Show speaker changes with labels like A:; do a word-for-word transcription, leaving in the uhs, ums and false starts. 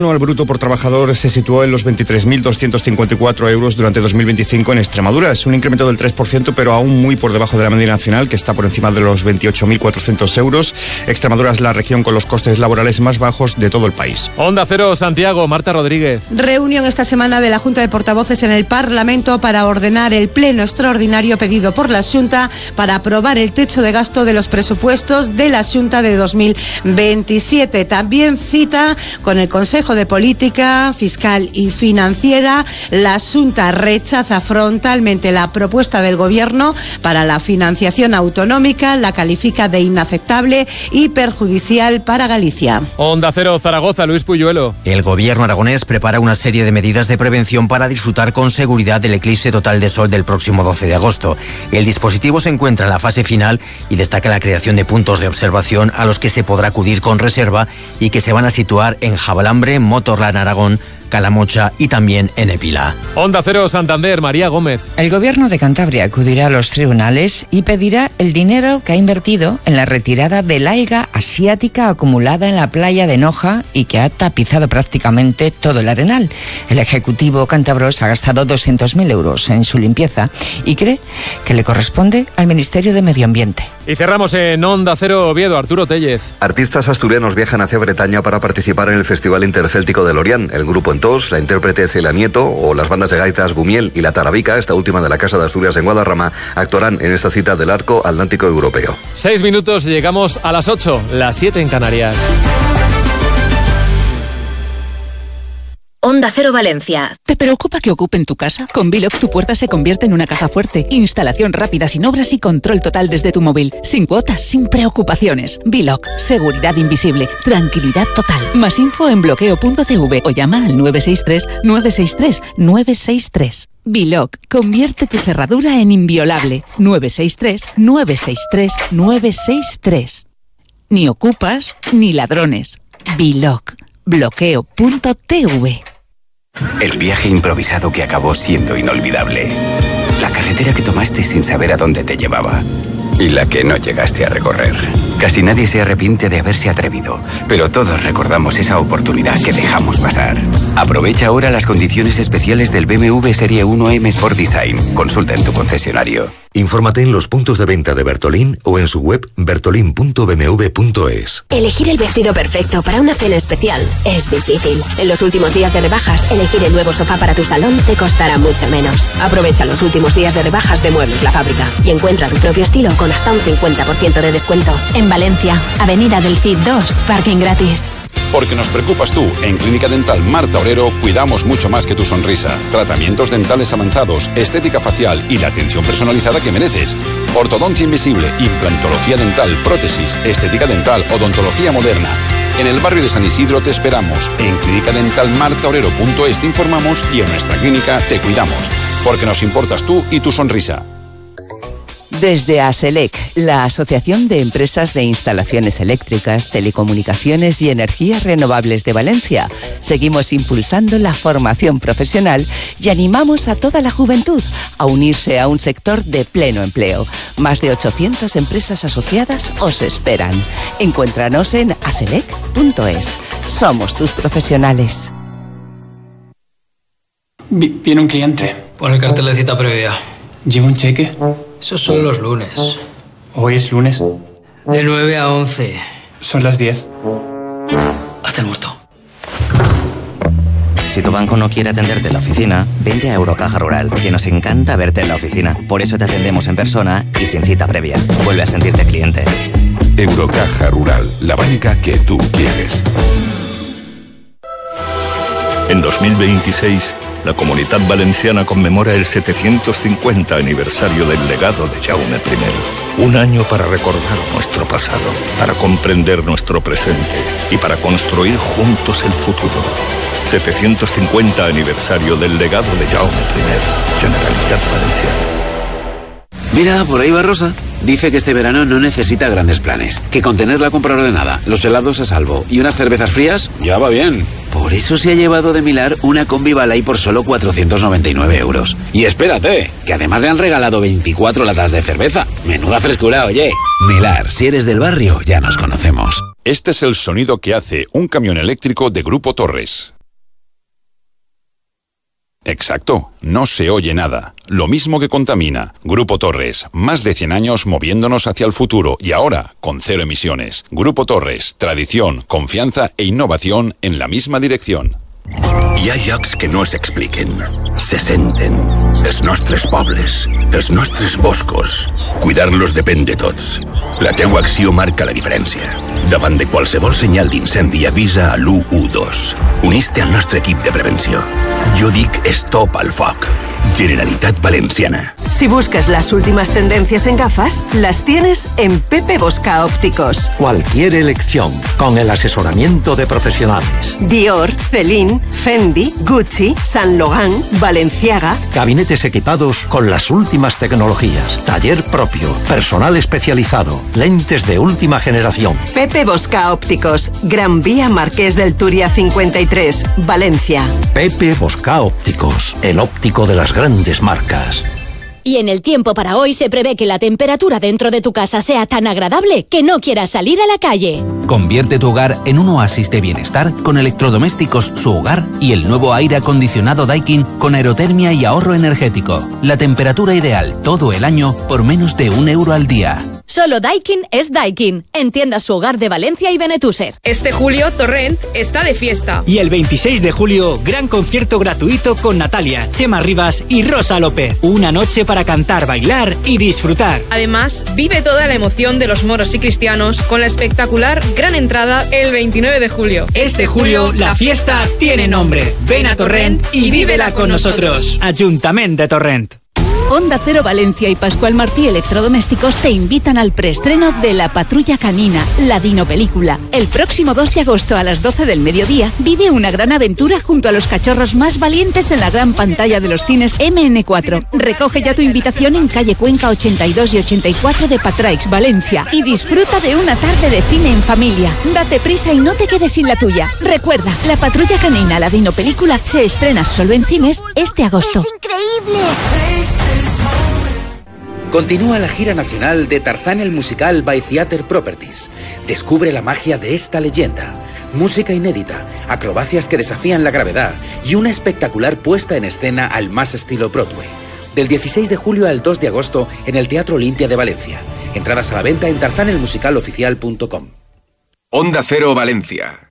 A: El bruto por trabajador se situó en los veintitrés mil doscientos cincuenta y cuatro euros durante dos mil veinticinco en Extremadura. Es un incremento del tres por ciento, pero aún muy por debajo de la media nacional, que está por encima de los veintiocho mil cuatrocientos euros. Extremadura es la región con los costes laborales más bajos de todo el país.
B: Onda Cero, Santiago, Marta Rodríguez.
C: Reunión esta semana de la Junta de Portavoces en el Parlamento para ordenar el pleno extraordinario pedido por la Xunta para aprobar el techo de gasto de los presupuestos de la Xunta de dos mil veintisiete. También cita con el Consejo de Política Fiscal y Financiera. La Xunta rechaza frontalmente la propuesta del Gobierno para la financiación autonómica, la califica de inaceptable y perjudicial para Galicia.
B: Onda Cero, Zaragoza, Luis Puyuelo.
D: El Gobierno aragonés prepara una serie de medidas de prevención para disfrutar con seguridad del eclipse total de sol del próximo doce de agosto. El dispositivo se encuentra en la fase final y destaca la creación de puntos de observación a los que se podrá acudir con reserva y que se van a situar en Jabalambre, Motorland Aragón, Calamocha y también en Epila.
B: Onda Cero, Santander, María Gómez.
E: El Gobierno de Cantabria acudirá a los tribunales y pedirá el dinero que ha invertido en la retirada del alga asiática acumulada en la playa de Noja y que ha tapizado prácticamente todo el arenal. El Ejecutivo cántabro se ha gastado doscientos mil euros en su limpieza y cree que le corresponde al Ministerio de Medio Ambiente.
B: Y cerramos en Onda Cero, Oviedo, Arturo Tellez.
F: Artistas asturianos viajan hacia Bretaña para participar en el Festival Intercéltico de Lorient. El grupo Entos, la intérprete Celia Nieto o las bandas de gaitas Gumiel y La Tarabica, esta última de la Casa de Asturias en Guadarrama, actuarán en esta cita del Arco Atlántico Europeo.
B: Seis minutos y llegamos a las ocho, las siete en Canarias.
G: Onda Cero Valencia.
H: ¿Te preocupa que ocupen tu casa? Con Biloc tu puerta se convierte en una caja fuerte. Instalación rápida, sin obras y control total desde tu móvil. Sin cuotas, sin preocupaciones. Biloc. Seguridad invisible. Tranquilidad total. Más info en bloqueo punto t v o llama al nueve seis tres nueve seis tres nueve seis tres. Biloc. Convierte tu cerradura en inviolable. nueve seis tres nueve seis tres nueve seis tres. Ni ocupas ni ladrones. Biloc. bloqueo punto t v.
I: El viaje improvisado que acabó siendo inolvidable. La carretera que tomaste sin saber a dónde te llevaba. Y la que no llegaste a recorrer. Casi nadie se arrepiente de haberse atrevido, pero todos recordamos esa oportunidad que dejamos pasar. Aprovecha ahora las condiciones especiales del B M W Serie uno M Sport Design. Consulta en tu concesionario.
J: Infórmate en los puntos de venta de Bertolín o en su web bertolin punto b m w punto es.
G: Elegir el vestido perfecto para una cena especial es difícil. En los últimos días de rebajas, elegir el nuevo sofá para tu salón te costará mucho menos. Aprovecha los últimos días de rebajas de Muebles La Fábrica y encuentra tu propio estilo con hasta un cincuenta por ciento de descuento. En Valencia, Avenida del Cid dos, parking gratis.
K: Porque nos preocupas tú. En Clínica Dental Marta Orero cuidamos mucho más que tu sonrisa. Tratamientos dentales avanzados, estética facial y la atención personalizada que mereces. Ortodoncia invisible, implantología dental, prótesis, estética dental, odontología moderna. En el barrio de San Isidro te esperamos. En clínica dental marta orero punto es te informamos y en nuestra clínica te cuidamos. Porque nos importas tú y tu sonrisa.
L: Desde ASELEC, la Asociación de Empresas de Instalaciones Eléctricas, Telecomunicaciones y Energías Renovables de Valencia, seguimos impulsando la formación profesional y animamos a toda la juventud a unirse a un sector de pleno empleo. Más de ochocientas empresas asociadas os esperan. Encuéntranos en aselec punto es. Somos tus profesionales.
M: Viene un cliente.
N: Pon el cartel de cita previa.
M: ¿Lleva un cheque?
N: Esos son los lunes.
M: ¿Hoy es lunes?
N: De nueve a once.
M: Son las diez.
N: Hazte el muerto.
D: Si tu banco no quiere atenderte en la oficina, vente a Eurocaja Rural, que nos encanta verte en la oficina. Por eso te atendemos en persona y sin cita previa. Vuelve a sentirte cliente.
J: Eurocaja Rural, la banca que tú quieres. En dos mil veintiséis, la Comunitat Valenciana conmemora el setecientos cincuenta aniversario del legado de Jaume primero. Un año para recordar nuestro pasado, para comprender nuestro presente y para construir juntos el futuro. setecientos cincuenta aniversario del legado de Jaume primero, Generalitat Valenciana.
O: Mira, por ahí va Rosa. Dice que este verano no necesita grandes planes, que con tener la compra ordenada, los helados a salvo y unas cervezas frías, ya va bien. Por eso se ha llevado de Milar una combi Balay por solo cuatrocientos noventa y nueve euros. Y espérate, que además le han regalado veinticuatro latas de cerveza. Menuda frescura, oye. Milar, si eres del barrio, ya nos conocemos.
K: Este es el sonido que hace un camión eléctrico de Grupo Torres. Exacto, no se oye nada. Lo mismo que contamina. Grupo Torres, más de cien años moviéndonos hacia el futuro y ahora con cero emisiones. Grupo Torres, tradición, confianza e innovación en la misma dirección.
P: Hi ha llocs que no s'expliquen, se senten. Els nostres pobles, els nostres boscos. Cuidar-los depèn de tots. La teua acció marca la diferència. Davant de qualsevol senyal d'incendi avisa a l'u u dos. Unís-te al nostre equip de prevenció. Jo dic stop al foc. Generalitat Valenciana.
Q: Si buscas las últimas tendencias en gafas, las tienes en Pepe Bosca Ópticos.
R: Cualquier elección, con el asesoramiento de profesionales.
Q: Dior, Celine, Fendi, Gucci, Saint Laurent, Balenciaga.
R: Gabinetes equipados con las últimas tecnologías. Taller propio, personal especializado, lentes de última generación.
Q: Pepe Bosca Ópticos, Gran Vía Marqués del Turia cincuenta y tres, Valencia.
R: Pepe Bosca Ópticos, el óptico de las grandes marcas.
S: Y en el tiempo para hoy se prevé que la temperatura dentro de tu casa sea tan agradable que no quieras salir a la calle.
T: Convierte tu hogar en un oasis de bienestar con electrodomésticos Su Hogar y el nuevo aire acondicionado Daikin con aerotermia y ahorro energético. La temperatura ideal todo el año por menos de un euro al día.
S: Solo Daikin es Daikin. En tiendas Su Hogar de Valencia y Benetúser.
U: Este julio Torrent está de fiesta.
V: Y el veintiséis de julio, gran concierto gratuito con Natalia, Chema Rivas y Rosa López. Una noche para cantar, bailar y disfrutar.
U: Además, vive toda la emoción de los moros y cristianos con la espectacular gran entrada el veintinueve de julio.
V: Este julio, la fiesta tiene nombre. Ven a Torrent y vívela con nosotros. Ayuntamiento de Torrent.
H: Onda Cero Valencia y Pascual Martí Electrodomésticos te invitan al preestreno de La Patrulla Canina, la Dino Película. El próximo dos de agosto a las doce del mediodía vive una gran aventura junto a los cachorros más valientes en la gran pantalla de los cines eme ene cuatro. Recoge ya tu invitación en calle Cuenca ochenta y dos y ochenta y cuatro de Patraix, Valencia, y disfruta de una tarde de cine en familia. Date prisa y no te quedes sin la tuya. Recuerda, La Patrulla Canina, la Dino Película se estrena solo en cines este agosto.
W: ¡Es increíble!
X: Continúa la gira nacional de Tarzán el Musical by Theater Properties. Descubre la magia de esta leyenda. Música inédita, acrobacias que desafían la gravedad y una espectacular puesta en escena al más estilo Broadway. Del dieciséis de julio al dos de agosto en el Teatro Olimpia de Valencia. Entradas a la venta en tarzán el musical oficial punto com.
Y: Onda Cero Valencia.